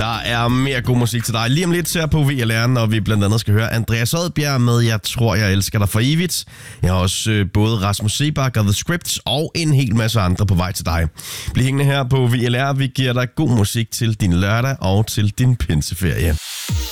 Der er mere god musik til dig. Lige om lidt ser på VLR, når vi blandt andet skal høre Andreas Odbjerg med Jeg tror, jeg elsker dig for evigt. Jeg har også både Rasmus Seebach og The Scripts og en hel masse andre på vej til dig. Bliv hængende her på VLR. Vi giver dig god musik til din lørdag og til din pinseferie.